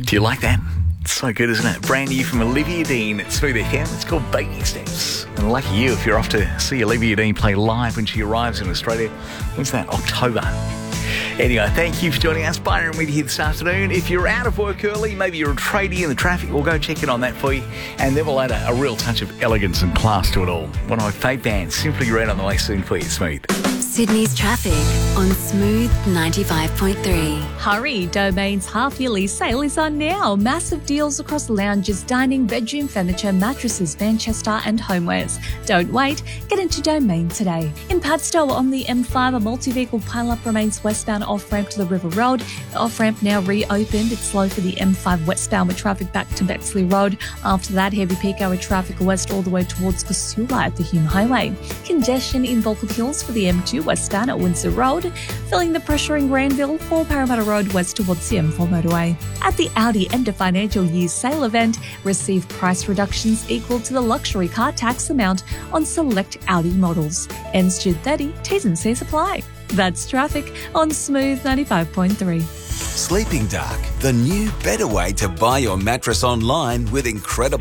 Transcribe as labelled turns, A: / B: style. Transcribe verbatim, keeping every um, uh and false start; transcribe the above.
A: Do you like that? It's so good, isn't it? Brand new from Olivia Dean at Smooth F M. It's called Baby Steps. And lucky you if you're off to see Olivia Dean play live when she arrives in Australia. When's that? October. Anyway, thank you for joining us. Byron with you here this afternoon. If you're out of work early, maybe you're a tradie in the traffic, we'll go check in on that for you. And then we'll add a, a real touch of elegance and class to it all. One of my fave bands, Simply Red, on the way soon for you, Smooth.
B: Sydney's traffic on Smooth ninety-five point three.
C: Hurry, Domain's half-yearly sale is on now. Massive deals across lounges, dining, bedroom furniture, mattresses, Manchester and homewares. Don't wait, get into Domain today. In Padstow on the M five, a multi-vehicle pile-up remains westbound off-ramp to the River Road. The off-ramp now reopened. It's slow for the M five westbound with traffic back to Bexley Road. After that, heavy peak hour traffic west all the way towards Casula at the Hume Highway. Congestion in Bulk Hills for the M two westbound at Windsor Road. Filling the pressure in Granville for Parramatta Road west towards the M four motorway. At the Audi end of financial year sale event, receive price reductions equal to the luxury car tax amount on select Audi models. Ends June thirtieth, T's and C's apply. That's traffic on Smooth ninety-five point three.
D: Sleeping Dark, the new better way to buy your mattress online with incredible